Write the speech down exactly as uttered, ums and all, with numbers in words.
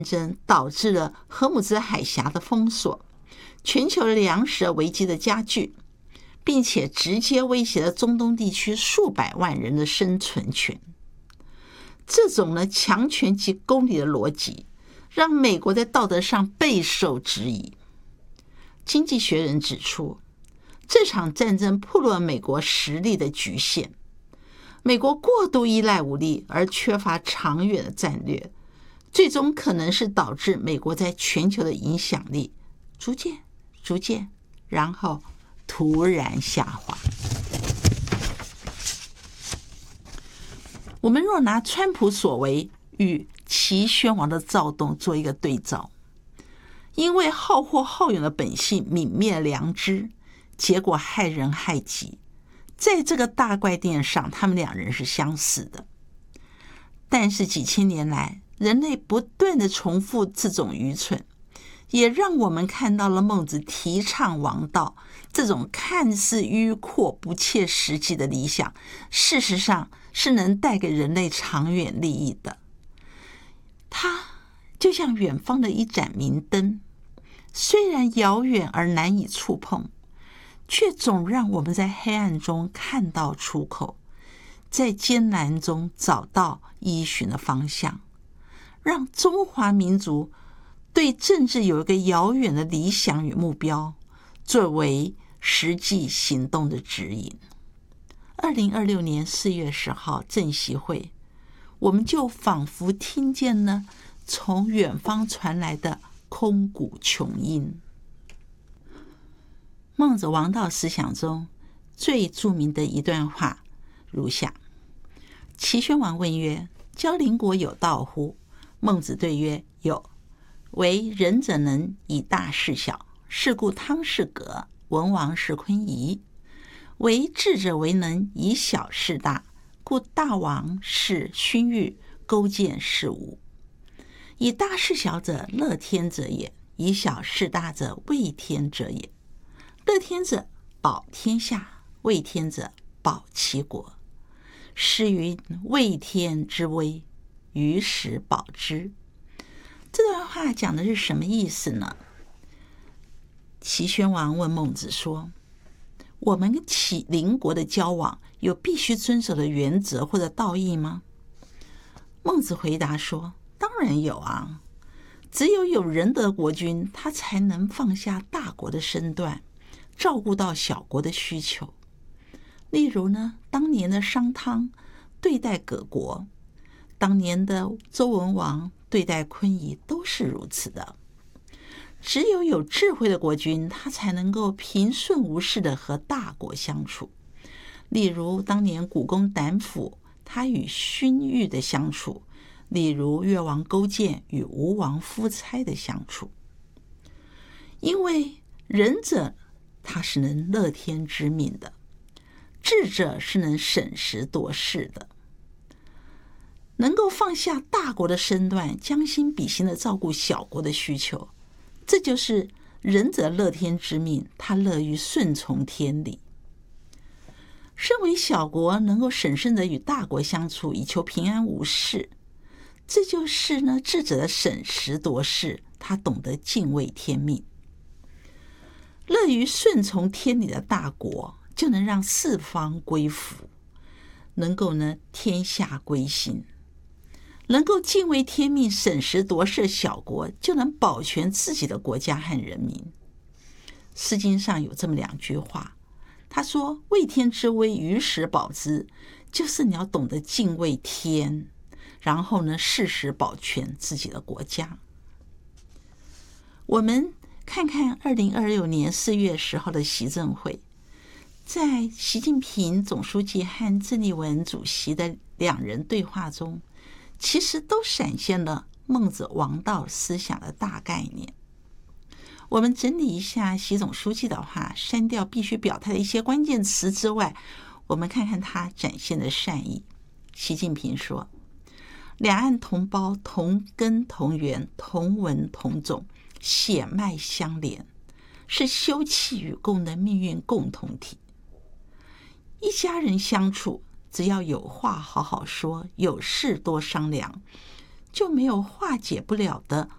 争导致了荷姆兹海峡的封锁，全球粮食危机的加剧，并且直接威胁了中东地区数百万人的生存权。这种呢强权及公理的逻辑，让美国在道德上备受质疑。经济学人指出，这场战争暴露了美国实力的局限。美国过度依赖武力而缺乏长远的战略，最终可能是导致美国在全球的影响力逐渐、逐渐，然后突然下滑。我们若拿川普所为与齐宣王的躁动做一个对照，因为好货好勇的本性泯灭良知，结果害人害己。在这个大怪殿上，他们两人是相似的。但是几千年来，人类不断的重复这种愚蠢，也让我们看到了孟子提倡王道这种看似迂阔不切实际的理想，事实上是能带给人类长远利益的。它就像远方的一盏明灯，虽然遥远而难以触碰，却总让我们在黑暗中看到出口，在艰难中找到依循的方向，让中华民族对政治有一个遥远的理想与目标，作为实际行动的指引。二零二六年四月十号政协会，我们就仿佛听见了从远方传来的空谷琼音。孟子王道思想中最著名的一段话如下：齐宣王问曰：教邻国有道乎？孟子对曰：有。为仁者能以大事小，是故汤氏革，文王是昆仪；为智者为能以小事大，故大王是勋裕，勾践是吴。以大事小者，乐天者也；以小事大者，畏天者也。乐天者保天下，畏天者保其国。诗云：畏天之威，于时保之。这段话讲的是什么意思呢？齐宣王问孟子说：我们跟齐邻国的交往有必须遵守的原则或者道义吗？孟子回答说：当然有啊，只有有仁德的国君，他才能放下大国的身段，照顾到小国的需求。例如呢，当年的商汤对待葛国，当年的周文王对待昆仪，都是如此的。只有有智慧的国君，他才能够平顺无事的和大国相处。例如当年古公胆府，他与荀彧的相处；例如越王勾践与吴王夫差的相处。因为仁者他是能乐天知命的，智者是能审时度势的，能够放下大国的身段，将心比心的照顾小国的需求。这就是仁者乐天之命，他乐于顺从天理。身为小国，能够审慎的与大国相处，以求平安无事，这就是呢智者的审时度势，他懂得敬畏天命。乐于顺从天理的大国，就能让四方归服，能够呢天下归心。能够敬畏天命、审时度势的小国，就能保全自己的国家和人民。诗经上有这么两句话，他说：畏天之威，于时保之，就是你要懂得敬畏天，然后呢适时保全自己的国家。我们看看二零二六年四月十号的习政会，在习近平总书记和郑丽文主席的两人对话中，其实都闪现了孟子王道思想的大概念。我们整理一下习总书记的话，删掉必须表态的一些关键词之外，我们看看他展现的善意。习近平说：两岸同胞同根同源，同文同种，血脉相连，是休戚与共的命运共同体。一家人相处，只要有话好好说，有事多商量，就没有化解不了的